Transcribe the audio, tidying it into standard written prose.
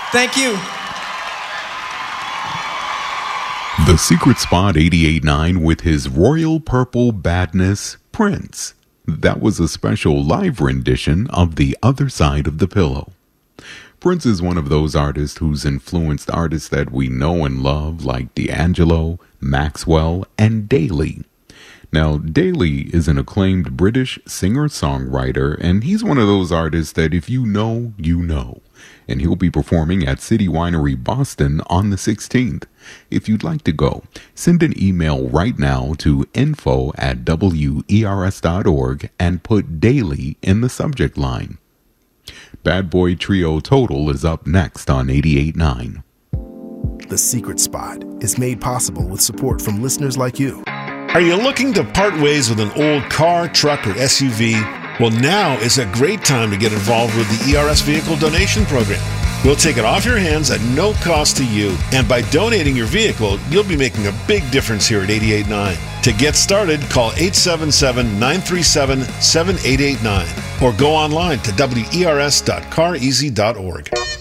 Thank you. The Secret Spot 88.9 with his Royal Purple Badness, Prince. That was a special live rendition of The Other Side of the Pillow. Prince is one of those artists who's influenced artists that we know and love like D'Angelo, Maxwell, and Daly. Now, Daly is an acclaimed British singer-songwriter, and he's one of those artists that if you know, you know. And he'll be performing at City Winery Boston on the 16th. If you'd like to go, send an email right now to info@wers.org and put Daly in the subject line. Bad Boy Trio Total is up next on 88.9. The Secret Spot is made possible with support from listeners like you. Are you looking to part ways with an old car, truck, or SUV? Well, now is a great time to get involved with the ERS Vehicle Donation Program. We'll take it off your hands at no cost to you. And by donating your vehicle, you'll be making a big difference here at 88.9. To get started, call 877-937-7889 or go online to wers.careasy.org.